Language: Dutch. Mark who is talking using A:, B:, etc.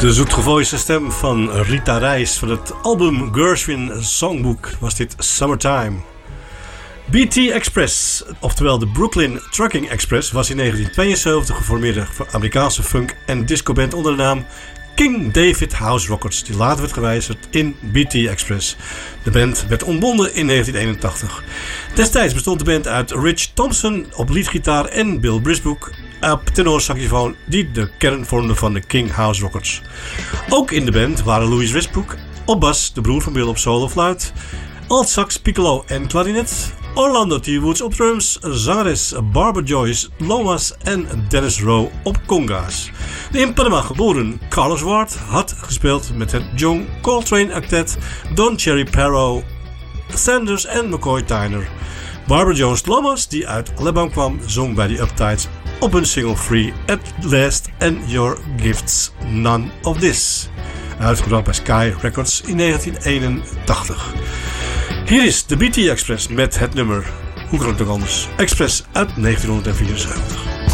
A: De zoetgevoelige stem van Rita Reis van het album Gershwin Songbook was dit Summertime. BT Express, oftewel de Brooklyn Trucking Express, was in 1972 geformeerde Amerikaanse funk- en discoband onder de naam King David House Rockets, die later werd gewijzigd in BT Express. De band werd ontbonden in 1981. Destijds bestond de band uit Rich Thompson op leadgitaar en Bill Brisbook op tenorsaxofoon, die de kern vormden van de King House Rockets. Ook in de band waren Louis Westbrook op bas, de broer van Bill op solo-fluit, altsax, piccolo en klarinet, Orlando T. Woods op drums, zangeres Barbara Joyce Lomas en Dennis Rowe op conga's. De in Panama geboren Carlos Ward had gespeeld met het John Coltrane Octet, Don Cherry Parrow, Sanders en McCoy Tyner. Barbara Jones Lomas, die uit Alabama kwam, zong bij de Uptights op hun single Free at Last and Your Gifts None of This, uitgebracht bij Sky Records in 1981. Hier is de BT Express met het nummer, hoe kan het ook anders, Express uit 1974.